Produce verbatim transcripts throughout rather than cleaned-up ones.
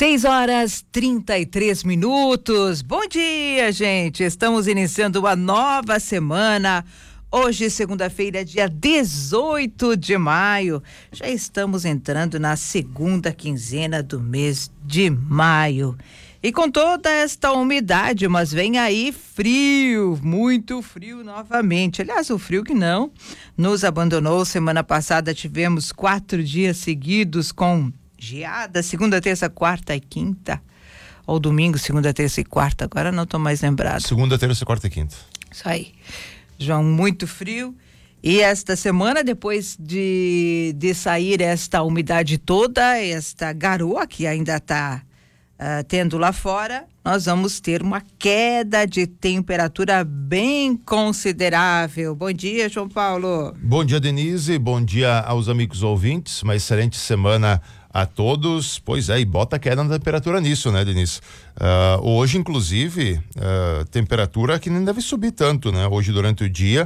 seis horas trinta e três minutos. Bom dia, gente. Estamos iniciando uma nova semana. Hoje, segunda-feira, dia dezoito de maio. Já estamos entrando na segunda quinzena do mês de maio. E com toda esta umidade, mas vem aí frio, muito frio novamente. Aliás, o frio que não nos abandonou. Semana passada tivemos quatro dias seguidos com geada, segunda, terça, quarta e quinta. Ou domingo, segunda, terça e quarta. Agora não estou mais lembrado. Segunda, terça, quarta e quinta. Isso aí. João, muito frio. E esta semana, depois de, de sair esta umidade toda, esta garoa que ainda está Uh, tendo lá fora, nós vamos ter uma queda de temperatura bem considerável. Bom dia, João Paulo. Bom dia, Denise. Bom dia aos amigos ouvintes. Uma excelente semana a todos. Pois é, e bota queda na temperatura nisso, né, Denise? Uh, hoje, inclusive, uh, temperatura que nem deve subir tanto, né? Hoje, durante o dia,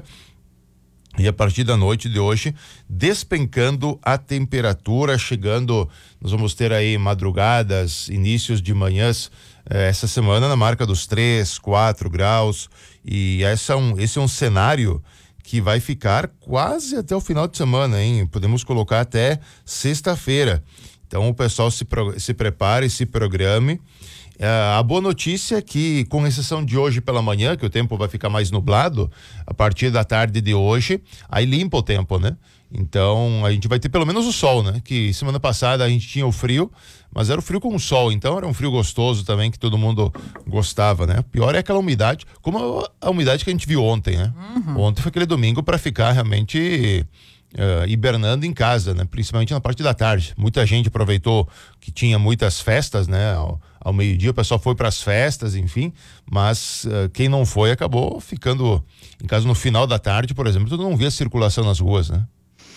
e a partir da noite de hoje, despencando a temperatura, chegando, nós vamos ter aí madrugadas, inícios de manhãs, eh, essa semana na marca dos três, quatro graus, e essa é um, esse é um cenário que vai ficar quase até o final de semana, hein? Podemos colocar até sexta-feira. Então o pessoal se, pro, se prepare, se programe. Uh, a boa notícia é que, com exceção de hoje pela manhã, que o tempo vai ficar mais nublado, a partir da tarde de hoje, aí limpa o tempo, né? Então, a gente vai ter pelo menos o sol, né? Que semana passada a gente tinha o frio, mas era o frio com o sol, então era um frio gostoso também, que todo mundo gostava, né? Pior é aquela umidade, como a, a umidade que a gente viu ontem, né? Uhum. Ontem foi aquele domingo para ficar realmente... Uh, hibernando em casa, né? Principalmente na parte da tarde. Muita gente aproveitou que tinha muitas festas, né? Ao, ao meio-dia o pessoal foi para as festas, enfim, mas uh, quem não foi acabou ficando em casa no final da tarde, por exemplo, tu não via circulação nas ruas, né?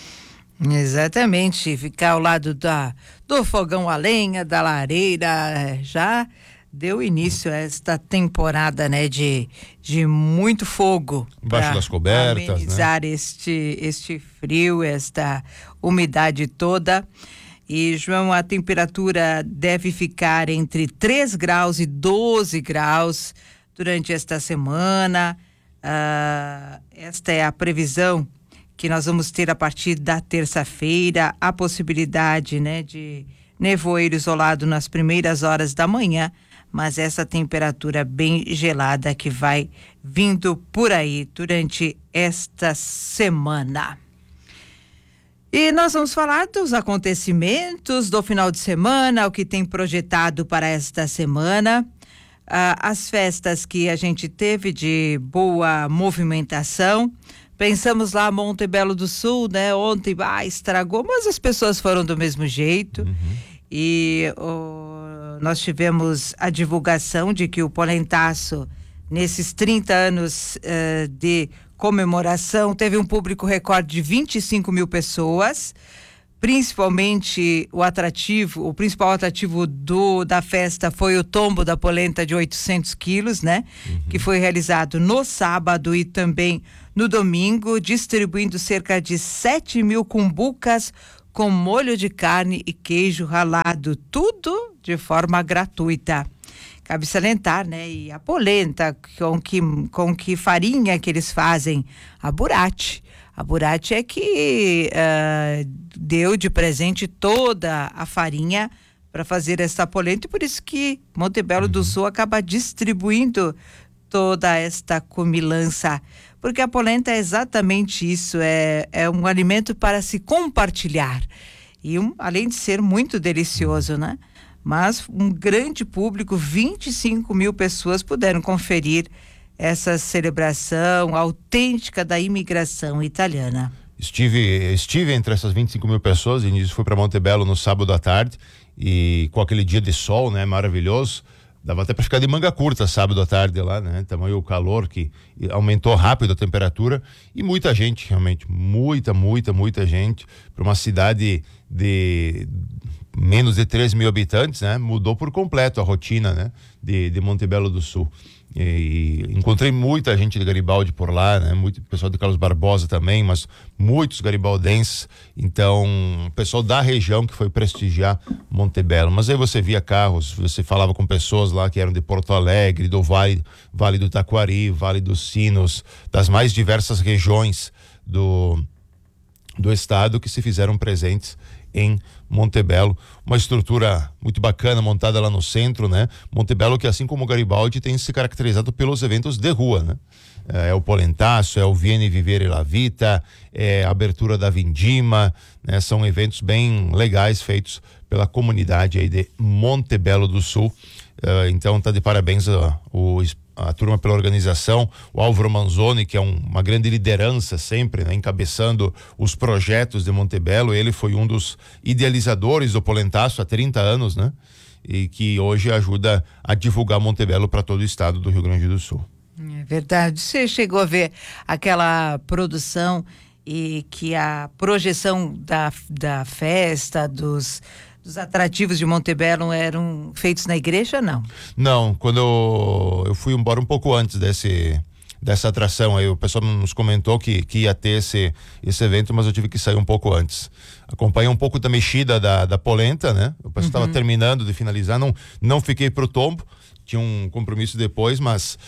Exatamente, ficar ao lado da, do fogão a lenha, da lareira, já deu início a esta temporada, né, de, de muito fogo. Embaixo das cobertas, amenizar, né? este, este frio, esta umidade toda. E, João, a temperatura deve ficar entre três graus e doze graus durante esta semana. Ah, esta é a previsão que nós vamos ter a partir da terça-feira, a possibilidade, né, de nevoeiro isolado nas primeiras horas da manhã, mas essa temperatura bem gelada que vai vindo por aí durante esta semana. E nós vamos falar dos acontecimentos do final de semana, o que tem projetado para esta semana, ah, as festas que a gente teve de boa movimentação. Pensamos lá Monte Belo do Sul, né? Ontem, ah, estragou, mas as pessoas foram do mesmo jeito. Uhum. E oh, nós tivemos a divulgação de que o Polentaço, nesses trinta anos uh, de comemoração, teve um público recorde de vinte e cinco mil pessoas, principalmente o atrativo, o principal atrativo do, da festa foi o tombo da polenta de oitocentos quilos, né? Uhum. Que foi realizado no sábado e também no domingo, distribuindo cerca de sete mil cumbucas com molho de carne e queijo ralado, tudo de forma gratuita. Cabe salientar, né? E a polenta, com que, com que farinha que eles fazem? A burate. A burate é que uh, deu de presente toda a farinha para fazer essa polenta, e por isso que Monte Belo uhum. do Sul acaba distribuindo toda esta comilança, porque a polenta é exatamente isso, é, é um alimento para se compartilhar, e um, além de ser muito delicioso, né? Mas um grande público, vinte e cinco mil pessoas puderam conferir essa celebração autêntica da imigração italiana. Estive, estive entre essas vinte e cinco mil pessoas, e fui para Monte Belo no sábado à tarde, e com aquele dia de sol, né, maravilhoso. Dava até para ficar de manga curta sábado à tarde lá, né? Tamanho o calor que aumentou rápido a temperatura, e muita gente, realmente, muita, muita, muita gente, para uma cidade de menos de três mil habitantes, né? Mudou por completo a rotina, né? De, de Monte Belo do Sul. E, e encontrei muita gente de Garibaldi por lá, né? Muito pessoal de Carlos Barbosa também, mas muitos garibaldenses. Então, o pessoal da região que foi prestigiar Montebello. Mas aí você via carros, você falava com pessoas lá que eram de Porto Alegre, do Vale, Vale do Taquari, Vale dos Sinos, das mais diversas regiões do, do estado que se fizeram presentes em Montebello, uma estrutura muito bacana montada lá no centro, né? Montebello que, assim como Garibaldi, tem se caracterizado pelos eventos de rua, né? É o Polentaço, é o Vieni Vivere la Vita, é a abertura da Vindima, né? São eventos bem legais feitos pela comunidade aí de Montebello do Sul. Uh, então tá de parabéns uh, o a turma pela organização, o Álvaro Manzoni, que é um, uma grande liderança sempre, né, encabeçando os projetos de Montebello. Ele foi um dos idealizadores do Polentaço há trinta anos, né? E que hoje ajuda a divulgar Montebello para todo o estado do Rio Grande do Sul. É verdade. Você chegou a ver aquela produção e que a projeção da, da festa, dos Os atrativos de Montebello eram feitos na igreja, não? Não, quando eu, eu fui embora um pouco antes desse, dessa atração, aí o pessoal nos comentou que, que ia ter esse, esse evento, mas eu tive que sair um pouco antes. Acompanhei um pouco da mexida da, da polenta, né? O pessoal estava uhum. terminando de finalizar, não, não fiquei pro tombo. Tinha um compromisso depois, mas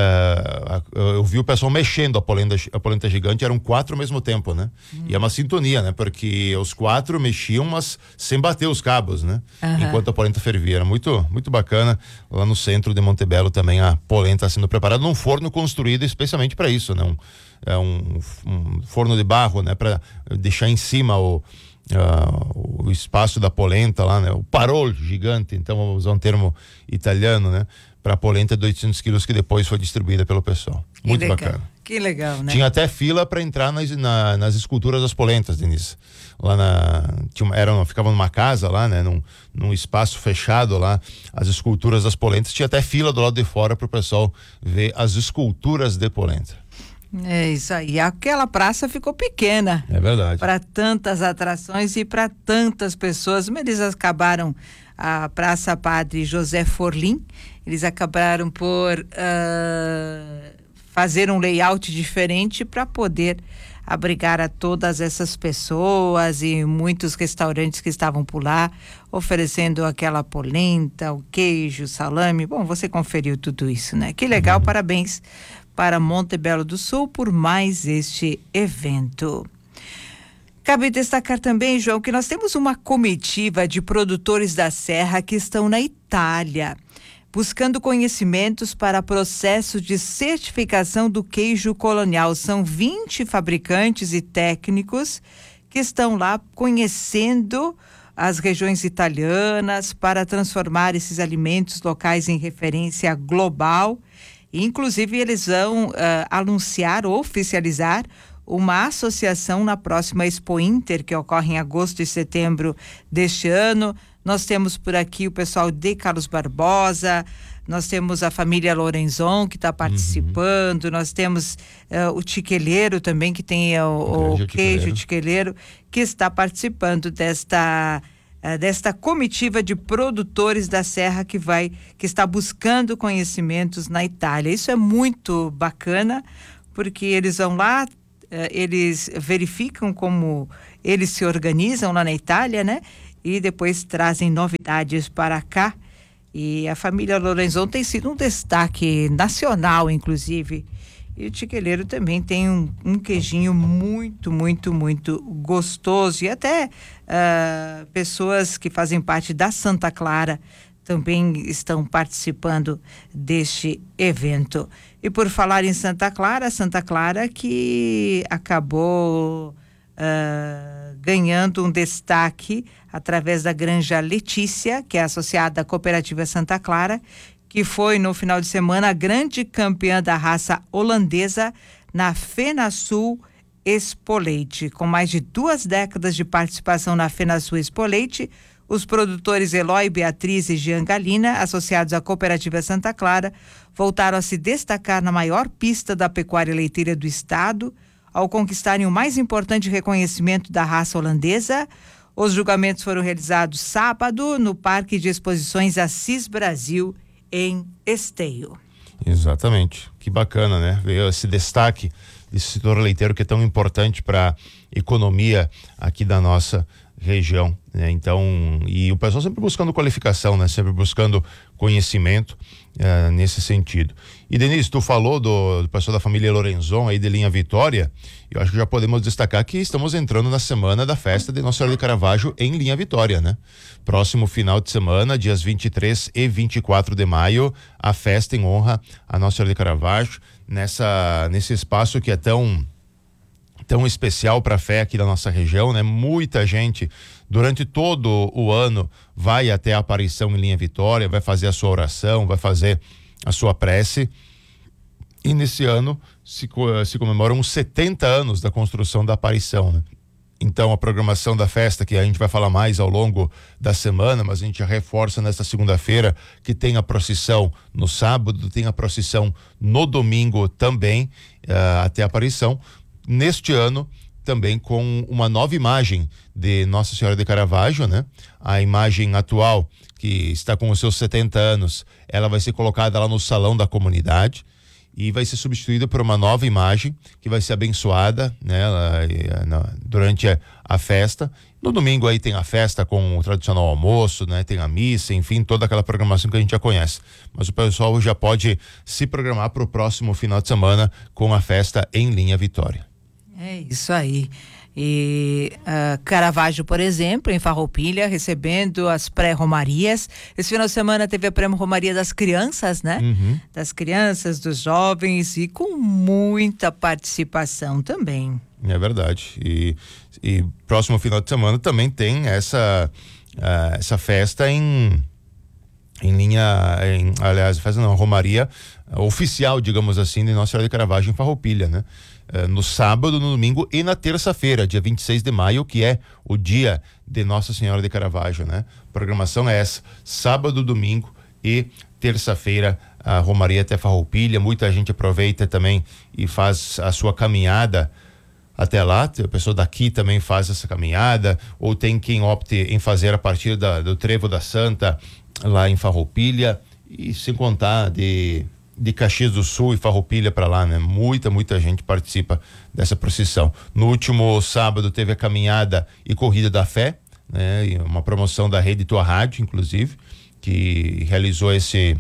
uh, eu vi o pessoal mexendo a polenta, a polenta gigante, eram quatro ao mesmo tempo, né? Uhum. E é uma sintonia, né? Porque os quatro mexiam, mas sem bater os cabos, né? Uhum. Enquanto a polenta fervia. Era muito, muito bacana. Lá no centro de Montebello também a polenta sendo preparada num forno construído especialmente para isso, né? Um, é um, um forno de barro, né? Para deixar em cima o Uh, o espaço da polenta lá, né? O parol gigante, então vamos usar um termo italiano, né? Para a polenta de oitocentos quilos que depois foi distribuída pelo pessoal. Que muito legal. bacana. Que legal, né? Tinha até fila para entrar nas, na, nas esculturas das polentas, Denise. Lá na, tinha, era, ficava numa casa lá, né? Num, num espaço fechado lá, as esculturas das polentas. Tinha até fila do lado de fora para o pessoal ver as esculturas de polenta. É isso aí. Aquela praça ficou pequena. É verdade. Para tantas atrações e para tantas pessoas. Mas eles acabaram, a Praça Padre José Forlim, eles acabaram por uh, fazer um layout diferente para poder abrigar a todas essas pessoas e muitos restaurantes que estavam por lá, oferecendo aquela polenta, o queijo, o salame. Bom, você conferiu tudo isso, né? Que legal, uhum. Parabéns para Montebello do Sul por mais este evento. Cabe destacar também, João, que nós temos uma comitiva de produtores da Serra que estão na Itália, buscando conhecimentos para processo de certificação do queijo colonial. São vinte fabricantes e técnicos que estão lá conhecendo as regiões italianas para transformar esses alimentos locais em referência global. Inclusive, eles vão uh, anunciar ou oficializar uma associação na próxima Expo Inter, que ocorre em agosto e setembro deste ano. Nós temos por aqui o pessoal de Carlos Barbosa, nós temos a família Lorenzon, que está participando, uhum. Nós temos uh, o Tiqueleiro também, que tem uh, o, o queijo Tiqueleiro, que está participando desta... Uh, desta comitiva de produtores da Serra que vai, que está buscando conhecimentos na Itália. Isso é muito bacana, porque eles vão lá, uh, eles verificam como eles se organizam lá na Itália, né? E depois trazem novidades para cá. E a família Lorenzon tem sido um destaque nacional, inclusive. E o Tiqueleiro também tem um, um queijinho muito, muito, muito gostoso. E até uh, pessoas que fazem parte da Santa Clara também estão participando deste evento. E por falar em Santa Clara, Santa Clara que acabou uh, ganhando um destaque através da Granja Letícia, que é associada à Cooperativa Santa Clara, que foi no final de semana a grande campeã da raça holandesa na FenaSul Expo Leite. Com mais de duas décadas de participação na FenaSul Expo Leite, os produtores Eloy, Beatriz e Jean Galina, associados à Cooperativa Santa Clara, voltaram a se destacar na maior pista da pecuária leiteira do estado, ao conquistarem o mais importante reconhecimento da raça holandesa. Os julgamentos foram realizados sábado no Parque de Exposições Assis Brasil, em Esteio. Exatamente, que bacana, né? Veio esse destaque desse setor leiteiro que é tão importante para a economia aqui da nossa região, né? Então, e o pessoal sempre buscando qualificação, né? Sempre buscando conhecimento uh, nesse sentido. E Denise, tu falou do, do pessoal da família Lorenzon aí de Linha Vitória. Eu acho que já podemos destacar que estamos entrando na semana da festa de Nossa Senhora de Caravaggio em Linha Vitória, né? Próximo final de semana, dias vinte e três e vinte e quatro de maio, a festa em honra a Nossa Senhora de Caravaggio nessa nesse espaço que é tão tão especial para a fé aqui da nossa região, né? Muita gente durante todo o ano vai até a aparição em Linha Vitória, vai fazer a sua oração, vai fazer a sua prece. E nesse ano se, se comemoram os setenta anos da construção da aparição, né? Então a programação da festa, que a gente vai falar mais ao longo da semana, mas a gente já reforça nesta segunda-feira que tem a procissão no sábado, tem a procissão no domingo também, uh, até a aparição. Neste ano, também com uma nova imagem de Nossa Senhora de Caravaggio, né? A imagem atual, que está com os seus setenta anos, ela vai ser colocada lá no salão da comunidade e vai ser substituída por uma nova imagem que vai ser abençoada, né? Ela, na, durante a, a festa. No domingo aí tem a festa com o tradicional almoço, né? Tem a missa, enfim, toda aquela programação que a gente já conhece. Mas o pessoal já pode se programar para o próximo final de semana com a festa em Linha Vitória. É isso aí. E uh, Caravaggio, por exemplo, em Farroupilha, recebendo as pré-romarias. Esse final de semana teve a pré-romaria das crianças, né? Uhum. Das crianças, dos jovens, e com muita participação também. É verdade. E, e próximo final de semana também tem essa, uh, essa festa em em linha, em, aliás, festa não, romaria oficial, digamos assim, de Nossa Senhora de Caravaggio em Farroupilha, né? Uh, no sábado, no domingo e na terça-feira, dia vinte e seis de maio, que é o dia de Nossa Senhora de Caravaggio, né? A programação é essa: sábado, domingo e terça-feira, a romaria até Farroupilha. Muita gente aproveita também e faz a sua caminhada até lá. A pessoa daqui também faz essa caminhada, ou tem quem opte em fazer a partir da, do Trevo da Santa, lá em Farroupilha, e sem contar de de Caxias do Sul e Farroupilha para lá, né? Muita, muita gente participa dessa procissão. No último sábado teve a caminhada e corrida da fé, né? E uma promoção da Rede Tua Rádio, inclusive, que realizou esse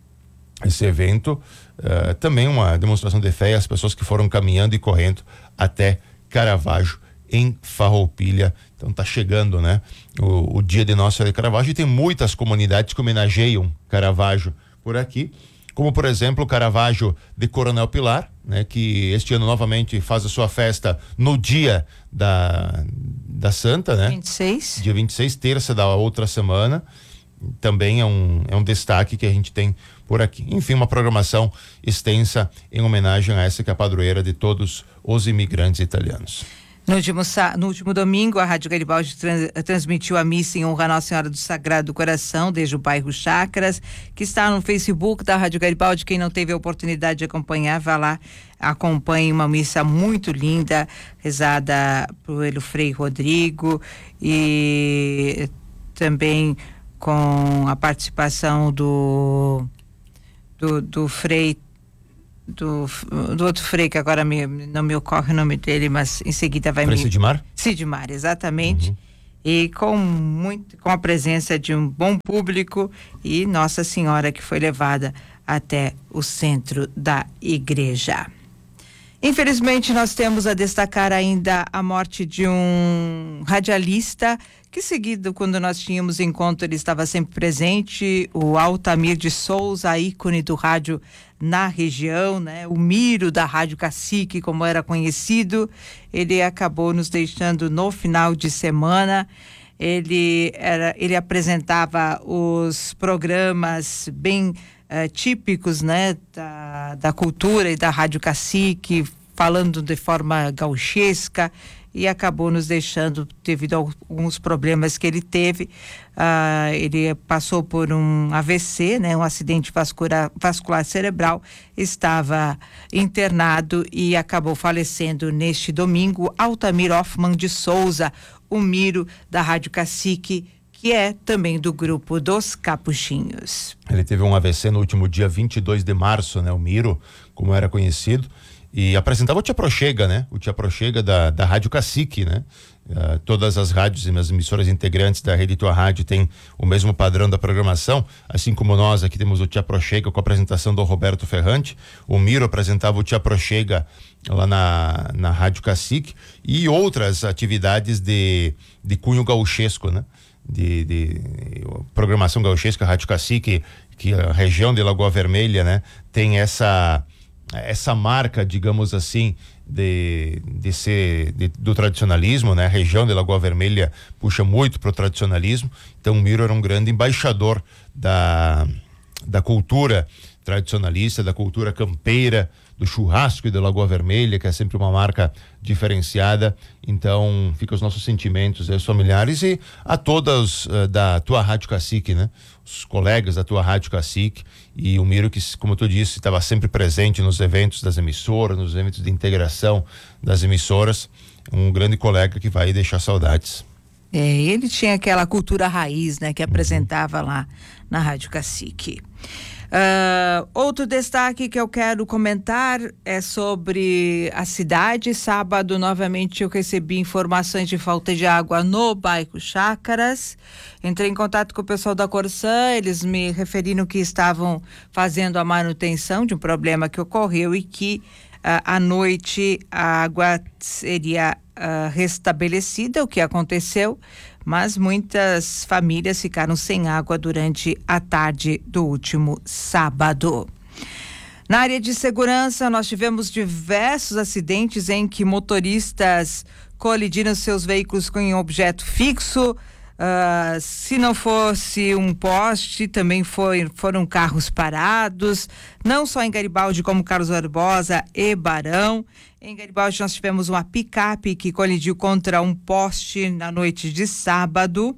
esse evento. Uh, também uma demonstração de fé, as pessoas que foram caminhando e correndo até Caravaggio em Farroupilha. Então tá chegando, né? O, o dia de Nossa Senhora de Caravaggio, e tem muitas comunidades que homenageiam Caravaggio por aqui, como por exemplo o Caravaggio de Coronel Pilar, né? Que este ano novamente faz a sua festa no dia da, da Santa, né? vinte e seis. Dia vinte e seis, terça da outra semana. Também é um, é um destaque que a gente tem por aqui. Enfim, uma programação extensa em homenagem a essa que é a padroeira de todos os imigrantes italianos. No último, no último domingo, a Rádio Garibaldi trans, transmitiu a missa em honra a Nossa Senhora do Sagrado Coração, desde o bairro Chácaras, que está no Facebook da Rádio Garibaldi. Quem não teve a oportunidade de acompanhar, vá lá, acompanhe uma missa muito linda, rezada pelo Frei Rodrigo, e também com a participação do do, do Frei Do, do outro Frei, que agora me, não me ocorre o nome dele, mas em seguida vai Frei me... Sidmar? Sidmar, exatamente. Uhum. E com muito, com a presença de um bom público, e Nossa Senhora que foi levada até o centro da igreja. Infelizmente, nós temos a destacar ainda a morte de um radialista que, seguido, quando nós tínhamos encontro, ele estava sempre presente, o Altamir de Souza, ícone do rádio na região, né? O Miro da Rádio Cacique, como era conhecido. Ele acabou nos deixando no final de semana. Ele era, ele apresentava os programas bem Uh, típicos, né, da, da cultura e da Rádio Cacique, falando de forma gauchesca, e acabou nos deixando devido a alguns problemas que ele teve. Uh, ele passou por um A V C, né, um acidente vascular, vascular cerebral, estava internado e acabou falecendo neste domingo. Altamir Hoffman de Souza, o Miro da Rádio Cacique, que é também do grupo dos Capuchinhos. Ele teve um A V C no último dia vinte e dois de março, né? O Miro, como era conhecido, e apresentava o Tia Prochega, né? O Tia Prochega da, da Rádio Cacique, né? Uh, todas as rádios e as emissoras integrantes da Rede Tua Rádio têm o mesmo padrão da programação, assim como nós aqui temos o Tia Prochega com a apresentação do Roberto Ferrante. O Miro apresentava o Tia Prochega lá na, na Rádio Cacique, e outras atividades de, de cunho gauchesco, né? De, de programação gauchesca. A Rádio Cacique, que a região de Lagoa Vermelha, né, tem essa essa marca, digamos assim, de, de ser de, do tradicionalismo, né? A região de Lagoa Vermelha puxa muito pro tradicionalismo. Então o Miro era um grande embaixador da da cultura tradicionalista, da cultura campeira, do churrasco e da Lagoa Vermelha, que é sempre uma marca diferenciada. Então fica os nossos sentimentos aos familiares e a todos uh, da tua Rádio Cacique, né? Os colegas da tua Rádio Cacique, e o Miro, que, como tu disse, estava sempre presente nos eventos das emissoras, nos eventos de integração das emissoras. Um grande colega que vai deixar saudades. É, ele tinha aquela cultura raiz, né, que apresentava uhum. lá na Rádio Cacique. Uh, outro destaque que eu quero comentar é sobre a cidade. Sábado, novamente, eu recebi informações de falta de água no bairro Chácaras. Entrei em contato com o pessoal da Corsã, eles me referiram que estavam fazendo a manutenção de um problema que ocorreu e que uh, à noite a água seria uh, restabelecida, o que aconteceu, mas muitas famílias ficaram sem água durante a tarde do último sábado. Na área de segurança, nós tivemos diversos acidentes em que motoristas colidiram seus veículos com um objeto fixo. Uh, se não fosse um poste, também foi, foram carros parados, não só em Garibaldi, como Carlos Barbosa e Barão. Em Garibaldi nós tivemos uma picape que colidiu contra um poste na noite de sábado.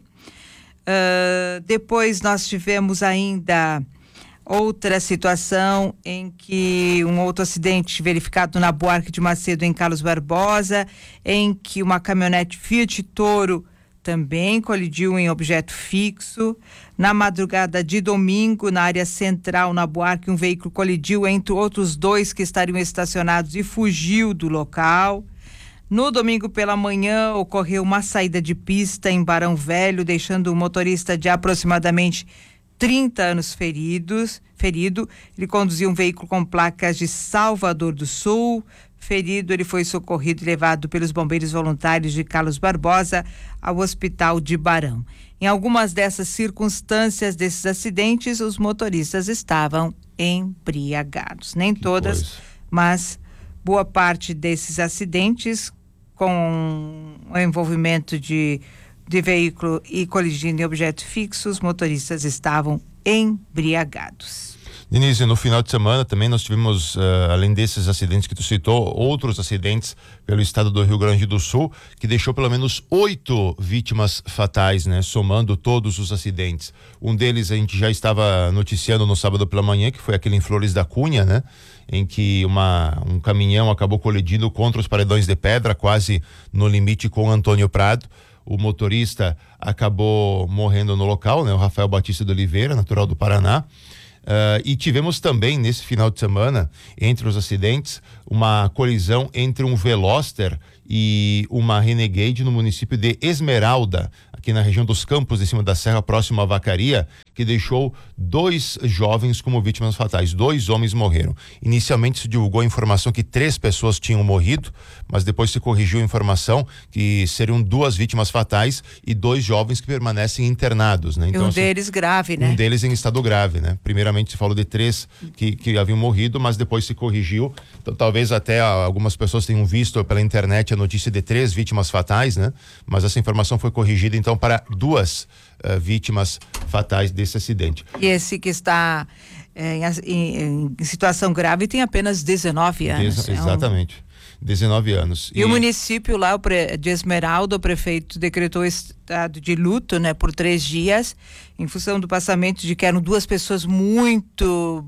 Uh, depois nós tivemos ainda outra situação em que um outro acidente verificado na Buarque de Macedo, em Carlos Barbosa, em que uma caminhonete Fiat Toro também colidiu em objeto fixo. Na madrugada de domingo, na área central, na Buarque, um veículo colidiu entre outros dois que estariam estacionados e fugiu do local. No domingo pela manhã, ocorreu uma saída de pista em Barão Velho, deixando o motorista de aproximadamente trinta anos feridos, ferido. Ele conduzia um veículo com placas de Salvador do Sul. Ferido, ele foi socorrido e levado pelos bombeiros voluntários de Carlos Barbosa ao hospital de Barão. Em algumas dessas circunstâncias, desses acidentes, os motoristas estavam embriagados. Nem que todas, coisa. Mas boa parte desses acidentes com o envolvimento de, de veículo e colidindo em objeto fixo, os motoristas estavam embriagados. Denise, no final de semana também nós tivemos, uh, além desses acidentes que tu citou, outros acidentes pelo estado do Rio Grande do Sul, que deixou pelo menos oito vítimas fatais, né? Somando todos os acidentes. Um deles a gente já estava noticiando no sábado pela manhã, que foi aquele em Flores da Cunha, né? Em que uma, um caminhão acabou colidindo contra os paredões de pedra, quase no limite com Antônio Prado. O motorista acabou morrendo no local, né? O Rafael Batista de Oliveira, natural do Paraná. Uh, e tivemos também nesse final de semana, entre os acidentes, uma colisão entre um Veloster e uma Renegade no município de Esmeralda, aqui na região dos Campos de Cima da Serra, próximo à Vacaria, que deixou dois jovens como vítimas fatais. Dois homens morreram. Inicialmente se divulgou a informação que três pessoas tinham morrido, mas depois se corrigiu a informação que seriam duas vítimas fatais e dois jovens que permanecem internados, né? Então, um assim, deles grave, né? Um deles em estado grave, né? Primeiramente se falou de três que, que haviam morrido, mas depois se corrigiu. Então talvez até algumas pessoas tenham visto pela internet a notícia de três vítimas fatais, né? Mas essa informação foi corrigida então para duas uh, vítimas fatais desse acidente. E esse que está eh, em, em, em situação grave tem apenas dezenove anos. Dez, exatamente. É um... dezenove anos. E, e o município lá o pre, de Esmeralda, o prefeito decretou estado de luto, né, por três dias, em função do passamento de que eram duas pessoas muito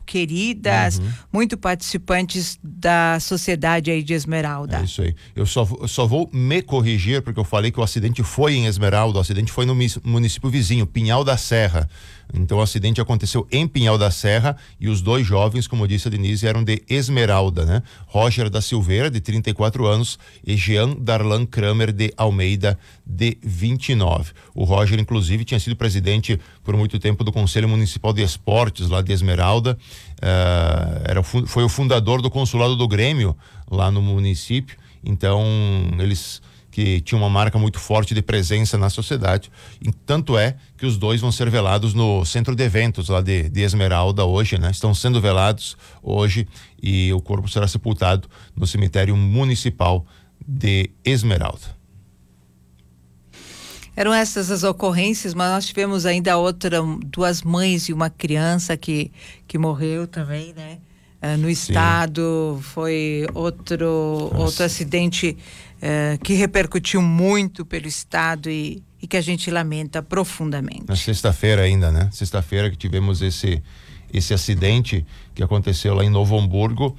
queridas, uhum. muito participantes da sociedade aí de Esmeralda. É isso aí. Eu só, eu só vou me corrigir, porque eu falei que o acidente foi em Esmeralda, o acidente foi no município vizinho, Pinhal da Serra. Então o acidente aconteceu em Pinhal da Serra e os dois jovens, como disse a Denise, eram de Esmeralda, né? Roger da Silveira, de trinta e quatro anos, e Jean Darlan Kramer de Almeida, de vinte e nove. O Roger, inclusive, tinha sido presidente por muito tempo do Conselho Municipal de Esportes lá de Esmeralda. Uh, era, foi o fundador do consulado do Grêmio lá no município. Então, eles que tinham uma marca muito forte de presença na sociedade. E tanto é que os dois vão ser velados no centro de eventos lá de, de Esmeralda hoje, né? Estão sendo velados hoje e o corpo será sepultado no cemitério municipal de Esmeralda. Eram essas as ocorrências, mas nós tivemos ainda outra, duas mães e uma criança que, que morreu também, né? Uh, no estado. Sim. Foi outro, outro acidente uh, que repercutiu muito pelo estado e, e que a gente lamenta profundamente. Na sexta-feira ainda, né? Sexta-feira que tivemos esse, esse acidente que aconteceu lá em Novo Hamburgo.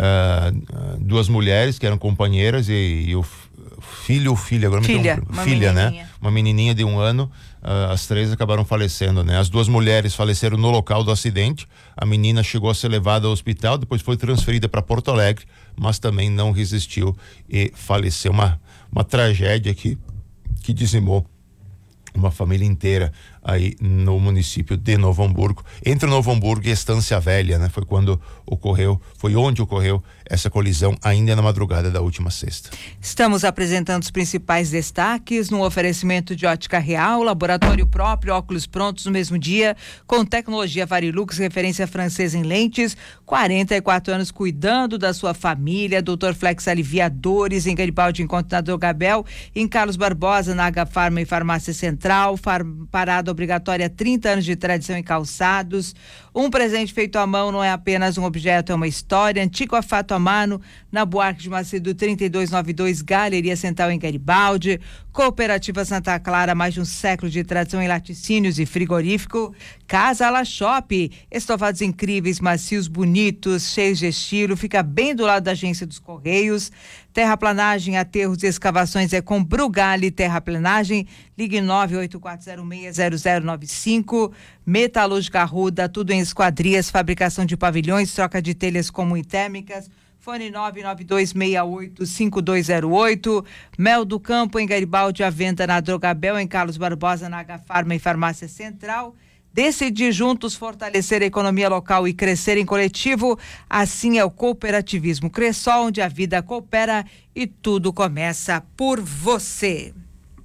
Uh, duas mulheres que eram companheiras e, e o filho ou filha, agora filha, me uma filha, né? Uma menininha de um ano, uh, as três acabaram falecendo, né? As duas mulheres faleceram no local do acidente, a menina chegou a ser levada ao hospital, depois foi transferida para Porto Alegre, mas também não resistiu e faleceu. Uma, uma tragédia que, que dizimou uma família inteira aí no município de Novo Hamburgo, entre Novo Hamburgo e Estância Velha, né? Foi quando ocorreu, foi onde ocorreu essa colisão, ainda na madrugada da última sexta. Estamos apresentando os principais destaques no oferecimento de Ótica Real, laboratório próprio, óculos prontos no mesmo dia, com tecnologia Varilux, referência francesa em lentes, quarenta e quatro anos cuidando da sua família. doutor Flex Aliviadores, em Garibaldi, encontra na Drogabel, em Carlos Barbosa, na H Farma e Farmácia Central, far, parada obrigatória, trinta anos de tradição em calçados. Um presente feito à mão não é apenas um objeto, é uma história. Antigo Fato a Mano, na Buarque de Macedo trinta e dois noventa e dois, Galeria Central em Garibaldi. Cooperativa Santa Clara, mais de um século de tradição em laticínios e frigorífico. Casa La Shop, estofados incríveis, macios, bonitos, cheios de estilo, fica bem do lado da agência dos Correios. Terraplanagem, aterros e escavações é com Brugale Terraplanagem, ligue nove oito quatro zero seis zero zero nove cinco. Metalúrgica Arruda, tudo em esquadrias, fabricação de pavilhões, troca de telhas comum e térmicas. Fone nove nove dois seis oito cinco dois zero oito. Mel do Campo, em Garibaldi, à venda na Drogabel, em Carlos Barbosa, na H Farma e Farmácia Central. Decidir juntos fortalecer a economia local e crescer em coletivo, assim é o cooperativismo Cressol, onde a vida coopera e tudo começa por você.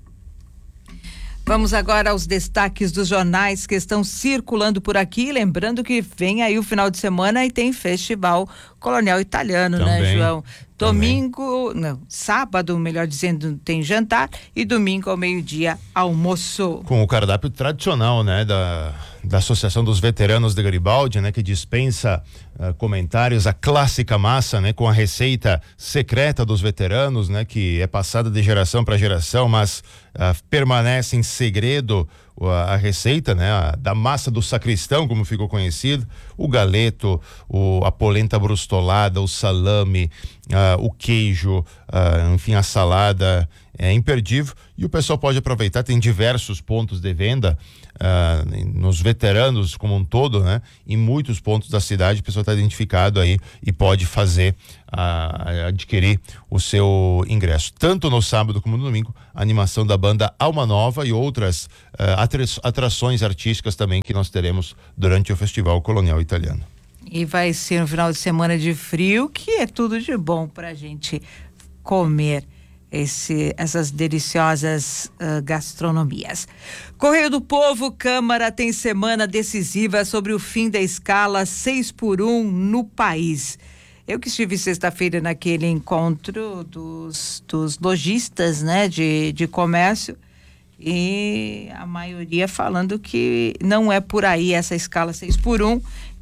Vamos agora aos destaques dos jornais que estão circulando por aqui, lembrando que vem aí o final de semana e tem Festival Colonial Italiano, também, né, João? Domingo, também. não, sábado, melhor dizendo, tem jantar e domingo ao meio-dia, almoço. Com o cardápio tradicional, né, da, da Associação dos Veteranos de Garibaldi, né, que dispensa uh, comentários, a clássica massa, né, com a receita secreta dos veteranos, né, que é passada de geração para geração, mas uh, permanece em segredo a, a receita, né, a, da massa do sacristão, como ficou conhecido, o galeto, o, a polenta brustolada, o salame, uh, o queijo, uh, enfim, a salada, é imperdível e o pessoal pode aproveitar, tem diversos pontos de venda uh, nos veteranos como um todo, né? Em muitos pontos da cidade o pessoal está identificado aí e pode fazer, uh, adquirir o seu ingresso, tanto no sábado como no domingo, a animação da banda Alma Nova e outras uh, atrações artísticas também que nós teremos durante o Festival Colonial Italiano. E vai ser um final de semana de frio, que é tudo de bom pra gente comer esse, essas deliciosas uh, gastronomias. Correio do Povo, Câmara tem semana decisiva sobre o fim da escala seis por um no país. Eu que estive sexta-feira naquele encontro dos, dos lojistas, né, de, de comércio, e a maioria falando que não é por aí essa escala seis por um,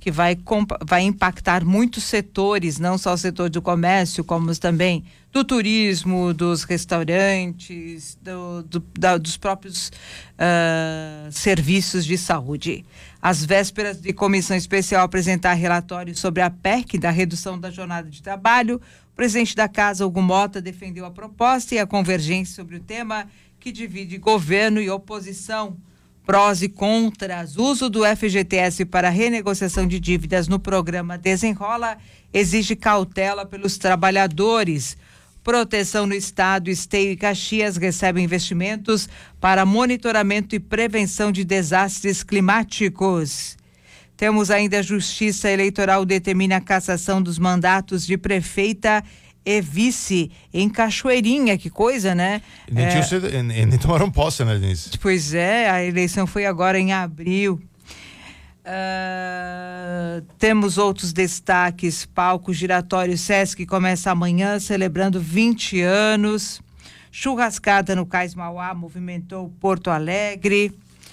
que vai, vai impactar muitos setores, não só o setor do comércio, como também do turismo, dos restaurantes, do, do, da, dos próprios uh, serviços de saúde. Às vésperas de comissão especial apresentar relatório sobre a P E C, da redução da jornada de trabalho, o presidente da Casa, Hugo Mota, defendeu a proposta e a convergência sobre o tema que divide governo e oposição. Prós e contras. Uso do F G T S para renegociação de dívidas no programa Desenrola exige cautela pelos trabalhadores. Proteção no Estado, Esteio e Caxias recebem investimentos para monitoramento e prevenção de desastres climáticos. Temos ainda a Justiça Eleitoral determina a cassação dos mandatos de prefeita e vice em Cachoeirinha, que coisa, né? Nem, é, tinha, nem, nem tomaram posse, né, Denise? Pois é, a eleição foi agora em abril. Uh, temos outros destaques. Palco Giratório Sesc começa amanhã, celebrando vinte anos. Churrascada no Cais Mauá movimentou Porto Alegre.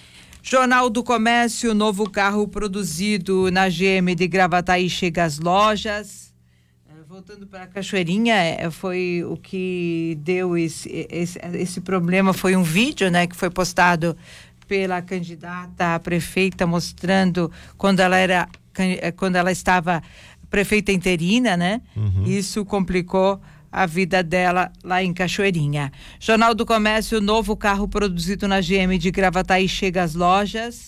Jornal do Comércio, novo carro produzido na G M de Gravataí chega às lojas. Voltando para a Cachoeirinha, foi o que deu esse, esse, esse problema, foi um vídeo, né, que foi postado pela candidata a prefeita, mostrando quando ela era, quando ela estava prefeita interina, né? Uhum. Isso complicou a vida dela lá em Cachoeirinha. Jornal do Comércio, novo carro produzido na G M de Gravataí chega às lojas.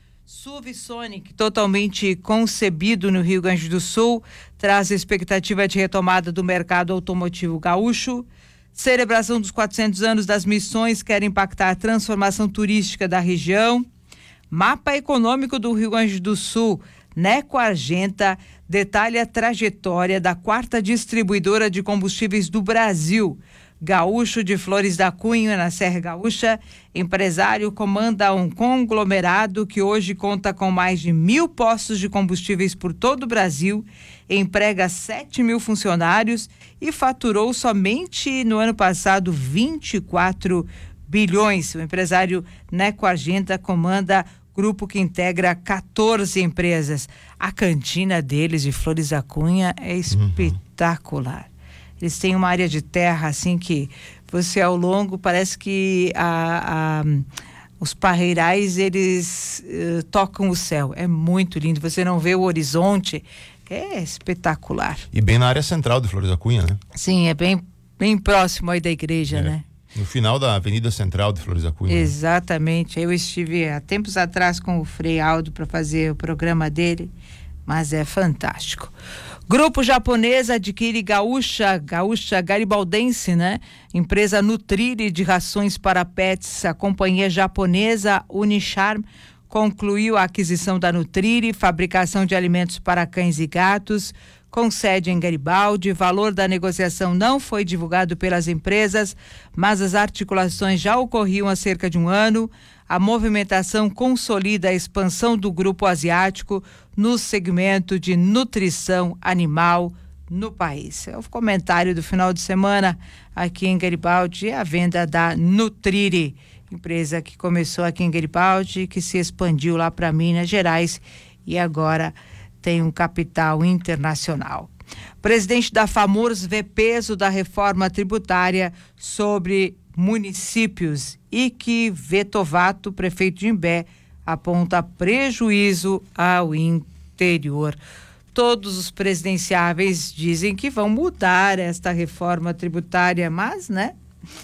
S U V Sonic, totalmente concebido no Rio Grande do Sul, traz expectativa de retomada do mercado automotivo gaúcho. Celebração dos quatrocentos anos das missões quer impactar a transformação turística da região. Mapa econômico do Rio Grande do Sul, Neco Argenta, detalha a trajetória da quarta distribuidora de combustíveis do Brasil. Gaúcho de Flores da Cunha, na Serra Gaúcha, empresário comanda um conglomerado que hoje conta com mais de mil postos de combustíveis por todo o Brasil, emprega sete mil funcionários e faturou somente no ano passado vinte e quatro bilhões. O empresário Neco Argenta comanda grupo que integra quatorze empresas. A cantina deles de Flores da Cunha é espetacular. Uhum. Eles têm uma área de terra assim que você ao longo parece que a, a, os parreirais eles uh, tocam o céu. É muito lindo. Você não vê o horizonte. É espetacular. E bem na área central de Flores da Cunha, né? Sim, é bem, bem próximo aí da igreja, é. né? No final da Avenida Central de Flores da Cunha. Exatamente. Eu estive há tempos atrás com o Frei Aldo para fazer o programa dele, mas é fantástico. Grupo japonês adquire Gaúcha, Gaúcha Garibaldense, né? Empresa Nutrire de rações para pets. A companhia japonesa Unicharm concluiu a aquisição da Nutrire, fabricação de alimentos para cães e gatos, com sede em Garibaldi. O valor da negociação não foi divulgado pelas empresas, mas as articulações já ocorriam há cerca de um ano. A movimentação consolida a expansão do grupo asiático no segmento de nutrição animal no país. É o comentário do final de semana aqui em Garibaldi, a venda da Nutrire, empresa que começou aqui em Garibaldi, que se expandiu lá para Minas Gerais e agora tem um capital internacional. Presidente da FAMURS vê peso da reforma tributária sobre municípios e que Vetovato, prefeito de Imbé, aponta prejuízo ao interior. Todos os presidenciáveis dizem que vão mudar esta reforma tributária, mas, né?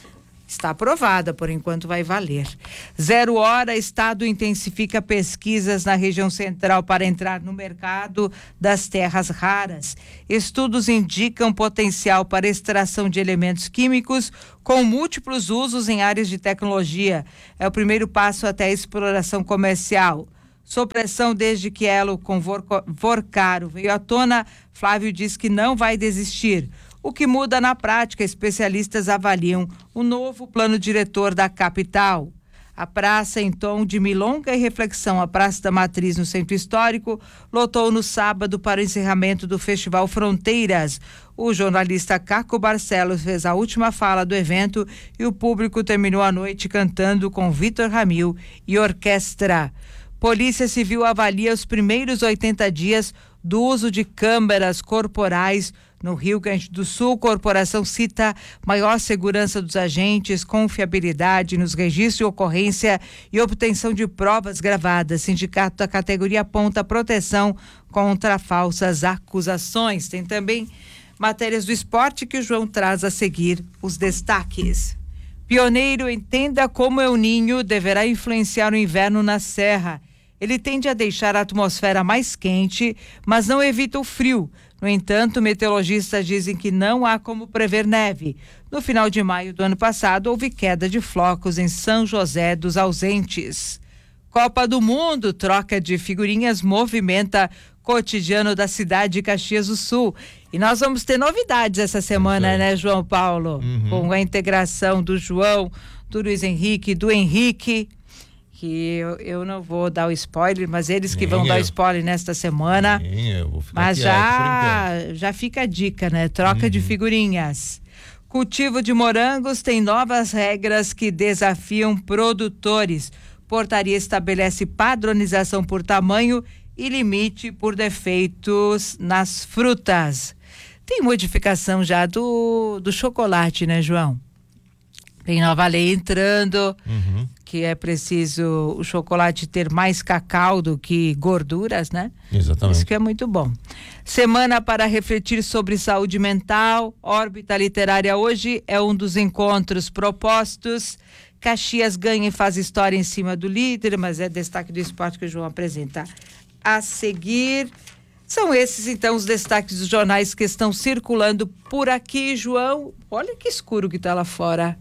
Está aprovada, por enquanto vai valer. Zero hora, Estado intensifica pesquisas na região central para entrar no mercado das terras raras. Estudos indicam potencial para extração de elementos químicos com múltiplos usos em áreas de tecnologia. É o primeiro passo até a exploração comercial. Sob pressão desde que Elo com Vorcaro veio à tona, Flávio diz que não vai desistir. O que muda na prática, especialistas avaliam o novo plano diretor da capital. A praça, em tom de milonga e reflexão, a Praça da Matriz, no Centro Histórico, lotou no sábado para o encerramento do Festival Fronteiras. O jornalista Caco Barcelos fez a última fala do evento e o público terminou a noite cantando com Vitor Ramil e orquestra. Polícia Civil avalia os primeiros oitenta dias do uso de câmeras corporais no Rio Grande do Sul. Corporação cita maior segurança dos agentes, confiabilidade nos registros de ocorrência e obtenção de provas gravadas. Sindicato da categoria aponta proteção contra falsas acusações. Tem também matérias do esporte que o João traz a seguir os destaques. Pioneiro entenda como El Ninho deverá influenciar o inverno na Serra. Ele tende a deixar a atmosfera mais quente, mas não evita o frio. No entanto, meteorologistas dizem que não há como prever neve. No final de maio do ano passado, houve queda de flocos em São José dos Ausentes. Copa do Mundo, troca de figurinhas movimenta cotidiano da cidade de Caxias do Sul. E nós vamos ter novidades essa semana, né, João Paulo? Uhum. Com a integração do João, do Luiz Henrique, do Henrique, que eu, eu não vou dar o spoiler, mas eles que Nem vão eu. dar o spoiler nesta semana. Nem eu vou ficar Mas quieto por já, enquanto. já fica a dica, né? Troca Uhum. de figurinhas. Cultivo de morangos tem novas regras que desafiam produtores. Portaria estabelece padronização por tamanho e limite por defeitos nas frutas. Tem modificação já do, do chocolate, né, João? Tem nova lei entrando, Uhum. que é preciso o chocolate ter mais cacau do que gorduras, né? Exatamente. Isso que é muito bom. Semana para refletir sobre saúde mental. Órbita Literária hoje é um dos encontros propostos. Caxias ganha e faz história em cima do líder, mas é destaque do esporte que o João apresenta a seguir. São esses, então, os destaques dos jornais que estão circulando por aqui, João. Olha que escuro que está lá fora.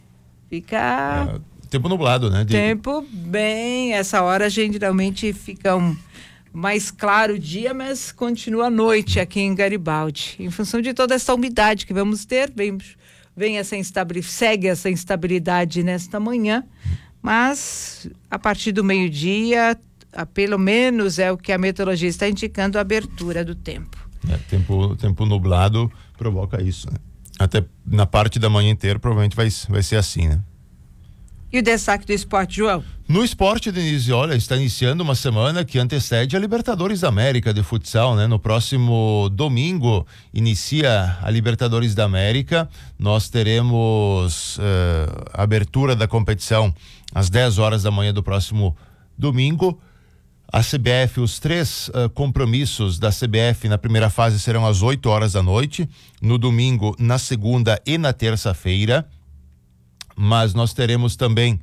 Fica... É, tempo nublado, né? De... Tempo bem, essa hora geralmente fica um, mais claro o dia, mas continua a noite aqui em Garibaldi. Em função de toda essa umidade que vamos ter, vem, vem essa instabilidade, segue essa instabilidade nesta manhã, mas a partir do meio-dia, a, pelo menos é o que a meteorologia está indicando, a abertura do tempo. É, tempo, tempo nublado provoca isso, né? Até na parte da manhã inteira provavelmente vai, vai ser assim, né? E o destaque do esporte, João? No esporte, Denise, olha, está iniciando uma semana que antecede a Libertadores da América de futsal, né? No próximo domingo inicia a Libertadores da América. Nós teremos uh, a abertura da competição às dez horas da manhã do próximo domingo. A C B F, os três uh, compromissos da C B F na primeira fase serão às oito horas da noite, no domingo, na segunda e na terça-feira. Mas nós teremos também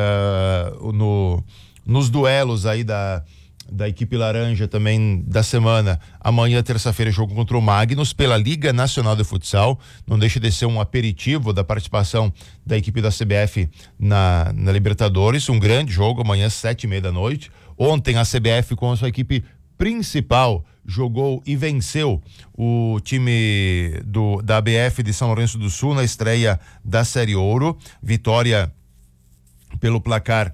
uh, no, nos duelos aí da, da equipe laranja também da semana, amanhã, terça-feira, jogo contra o Magnus pela Liga Nacional de Futsal. Não deixa de ser um aperitivo da participação da equipe da C B F na, na Libertadores. Um grande jogo, amanhã, sete e meia da noite. Ontem a C B F com a sua equipe principal jogou e venceu o time do, da A B F de São Lourenço do Sul na estreia da Série Ouro. Vitória pelo placar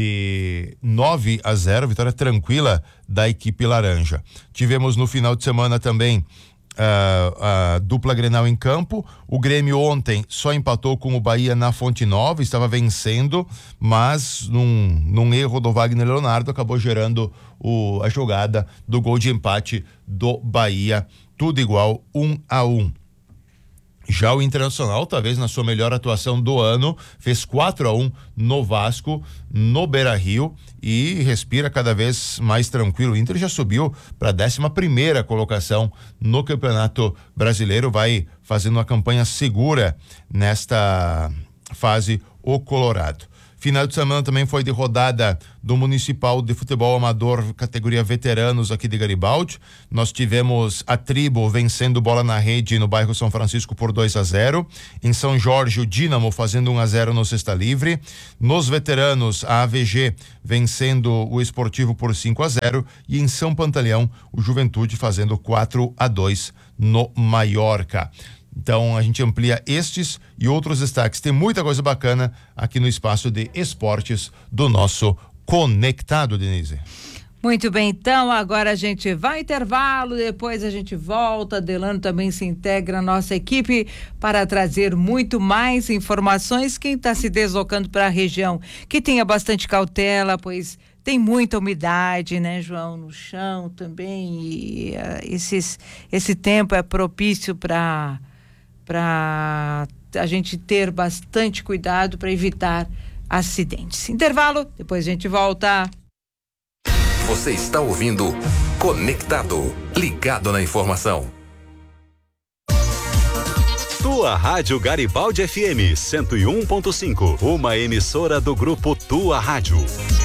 de nove a zero, vitória tranquila da equipe laranja. Tivemos no final de semana também Uh, a dupla Grenal em campo. O Grêmio ontem só empatou com o Bahia na Fonte Nova, estava vencendo, mas num, num erro do Wagner Leonardo acabou gerando o, a jogada do gol de empate do Bahia, tudo igual, um a um. Já o Internacional, talvez na sua melhor atuação do ano, fez quatro a um no Vasco, no Beira-Rio, e respira cada vez mais tranquilo. O Inter já subiu para a décima primeira colocação no Campeonato Brasileiro, vai fazendo uma campanha segura nesta fase, o Colorado. Final de semana também foi de rodada do Municipal de Futebol Amador, categoria veteranos aqui de Garibaldi. Nós tivemos a Tribo vencendo bola na rede no bairro São Francisco por dois a zero. Em São Jorge, o Dínamo fazendo um a zero no Cesta Livre. Nos veteranos, a A V G vencendo o Esportivo por cinco a zero. E em São Pantaleão, o Juventude fazendo quatro a dois no Maiorca. Então a gente amplia estes e outros destaques. Tem muita coisa bacana aqui no espaço de esportes do nosso Conectado, Denise. Muito bem, então agora a gente vai ao intervalo, depois a gente volta. Delano também se integra à nossa equipe para trazer muito mais informações. Quem está se deslocando para a região, que tenha bastante cautela, pois tem muita umidade, né, João, no chão também, e uh, esses, esse tempo é propício para para a gente ter bastante cuidado para evitar acidentes. Intervalo, depois a gente volta. Você está ouvindo Conectado, ligado na informação. Tua Rádio Garibaldi F M cento e um ponto cinco, uma emissora do grupo Tua Rádio.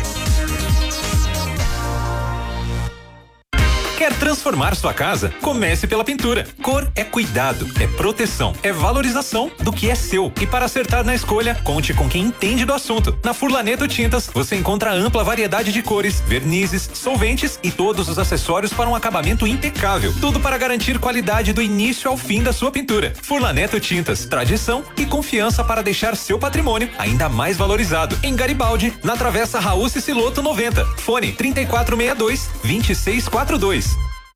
Quer transformar sua casa? Comece pela pintura. Cor é cuidado, é proteção, é valorização do que é seu. E para acertar na escolha, conte com quem entende do assunto. Na Furlaneto Tintas, você encontra ampla variedade de cores, vernizes, solventes e todos os acessórios para um acabamento impecável. Tudo para garantir qualidade do início ao fim da sua pintura. Furlaneto Tintas, tradição e confiança para deixar seu patrimônio ainda mais valorizado. Em Garibaldi, na Travessa Raul Ciciloto noventa. Fone trinta e quatro sessenta e dois, vinte e seis quarenta e dois.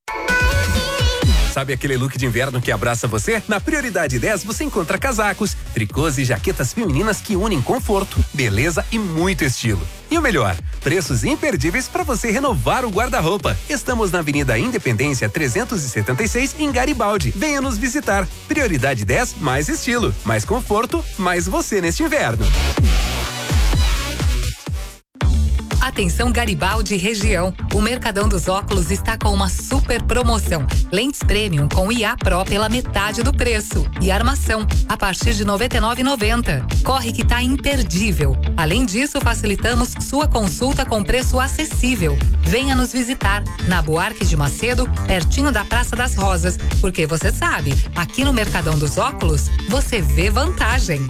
Sabe aquele look de inverno que abraça você? Na Prioridade dez você encontra casacos, tricôs e jaquetas femininas que unem conforto, beleza e muito estilo. E o melhor, preços imperdíveis para você renovar o guarda-roupa. Estamos na Avenida Independência trezentos e setenta e seis em Garibaldi. Venha nos visitar. Prioridade dez, mais estilo, mais conforto, mais você neste inverno. Atenção Garibaldi região, o Mercadão dos Óculos está com uma super promoção. Lentes Premium com I A Pro pela metade do preço e armação a partir de noventa e nove reais e noventa centavos. Corre que tá imperdível. Além disso, facilitamos sua consulta com preço acessível. Venha nos visitar na Buarque de Macedo, pertinho da Praça das Rosas, porque você sabe, aqui no Mercadão dos Óculos, você vê vantagem.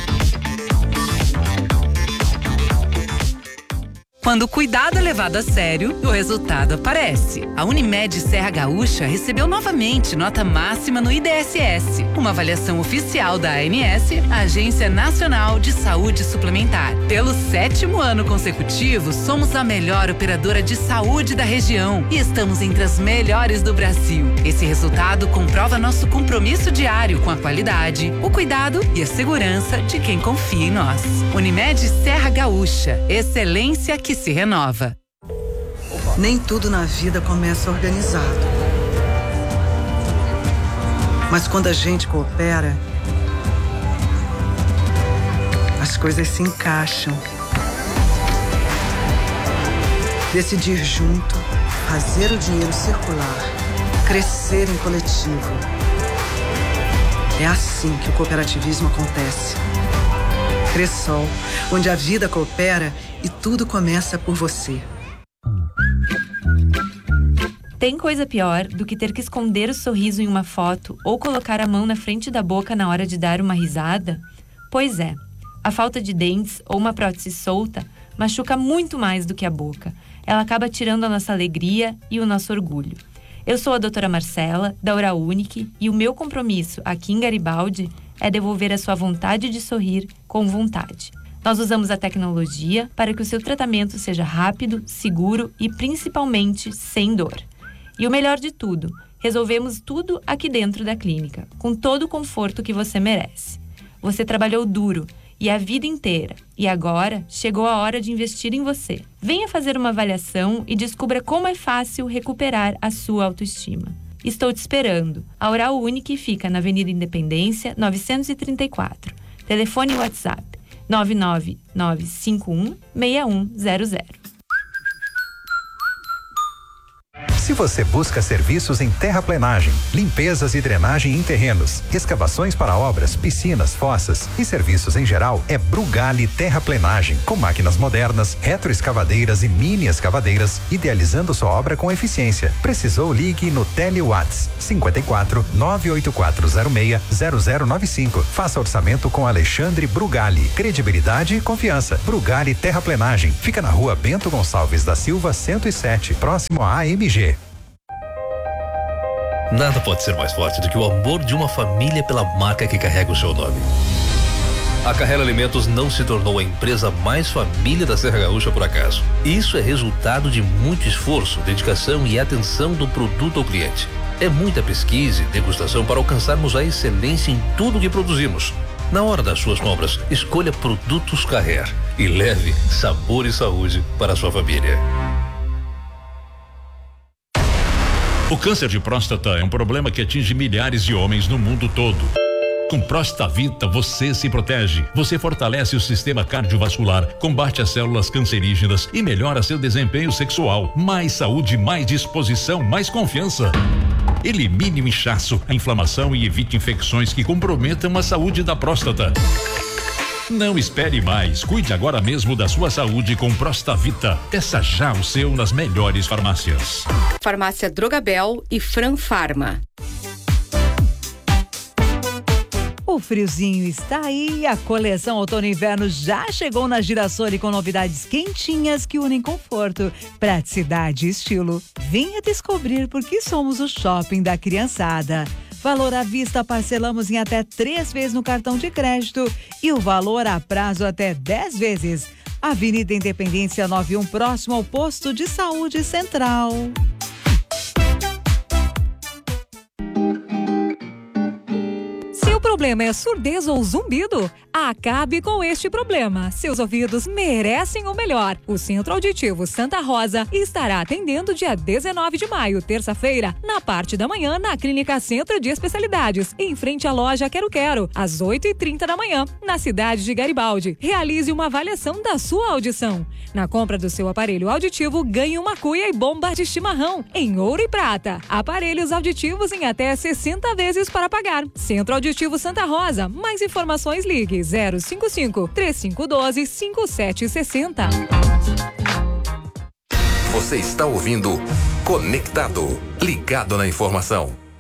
Quando o cuidado é levado a sério, o resultado aparece. A Unimed Serra Gaúcha recebeu novamente nota máxima no I D S S, uma avaliação oficial da A N S, a Agência Nacional de Saúde Suplementar. Pelo sétimo ano consecutivo, somos a melhor operadora de saúde da região e estamos entre as melhores do Brasil. Esse resultado comprova nosso compromisso diário com a qualidade, o cuidado e a segurança de quem confia em nós. Unimed Serra Gaúcha, excelência que se renova. Nem tudo na vida começa organizado. Mas quando a gente coopera, as coisas se encaixam. Decidir junto, fazer o dinheiro circular, crescer em coletivo. É assim que o cooperativismo acontece. Cressol, onde a vida coopera e tudo começa por você. Tem coisa pior do que ter que esconder o sorriso em uma foto ou colocar a mão na frente da boca na hora de dar uma risada? Pois é, a falta de dentes ou uma prótese solta machuca muito mais do que a boca. Ela acaba tirando a nossa alegria e o nosso orgulho. Eu sou a doutora Marcela, da Oral Unique, e o meu compromisso aqui em Garibaldi é devolver a sua vontade de sorrir com vontade. Nós usamos a tecnologia para que o seu tratamento seja rápido, seguro e principalmente sem dor. E o melhor de tudo, resolvemos tudo aqui dentro da clínica, com todo o conforto que você merece. Você trabalhou duro e a vida inteira, e agora chegou a hora de investir em você. Venha fazer uma avaliação e descubra como é fácil recuperar a sua autoestima. Estou te esperando. A Oral Unique fica na Avenida Independência, novecentos e trinta e quatro. Telefone e WhatsApp nove nove nove cinco um seis um zero zero. Se você busca serviços em terraplenagem, limpezas e drenagem em terrenos, escavações para obras, piscinas, fossas e serviços em geral, é Brugali Terraplenagem, com máquinas modernas, retroescavadeiras e mini escavadeiras, idealizando sua obra com eficiência. Precisou? Ligue no Telewatts cinquenta e quatro, nove oito quatro zero seis, zero zero nove cinco. Faça orçamento com Alexandre Brugali. Credibilidade e confiança. Brugali Terraplenagem. Fica na rua Bento Gonçalves da Silva, cento e sete, próximo à A M G. Nada pode ser mais forte do que o amor de uma família pela marca que carrega o seu nome. A Carrera Alimentos não se tornou a empresa mais família da Serra Gaúcha por acaso. Isso é resultado de muito esforço, dedicação e atenção do produto ao cliente. É muita pesquisa e degustação para alcançarmos a excelência em tudo que produzimos. Na hora das suas compras, escolha produtos Carrer e leve sabor e saúde para a sua família. O câncer de próstata é um problema que atinge milhares de homens no mundo todo. Com Prostavita você se protege. Você fortalece o sistema cardiovascular, combate as células cancerígenas e melhora seu desempenho sexual. Mais saúde, mais disposição, mais confiança. Elimine o inchaço, a inflamação e evite infecções que comprometam a saúde da próstata. Não espere mais. Cuide agora mesmo da sua saúde com Prostavita. Peça já o seu nas melhores farmácias. Farmácia Drogabel e Fran Farma. O friozinho está aí e a coleção outono e inverno já chegou na Girassoli com novidades quentinhas que unem conforto, praticidade e estilo. Venha descobrir por que somos o shopping da criançada. Valor à vista parcelamos em até três vezes no cartão de crédito e o valor a prazo até dez vezes. Avenida Independência noventa e um, próximo ao Posto de Saúde Central. Seu problema é surdez ou zumbido? Acabe com este problema. Seus ouvidos merecem o melhor. O Centro Auditivo Santa Rosa estará atendendo dia dezenove de maio, terça-feira, na parte da manhã, na Clínica Centro de Especialidades, em frente à loja Quero Quero, às oito e trinta da manhã, na cidade de Garibaldi. Realize uma avaliação da sua audição. Na compra do seu aparelho auditivo, ganhe uma cuia e bomba de chimarrão, em ouro e prata. Aparelhos auditivos em até sessenta vezes para pagar. Centro Auditivo Santa Rosa. Mais informações, ligue zero cinco cinco, três cinco um dois, cinco sete seis zero. Você está ouvindo Conectado, ligado na informação.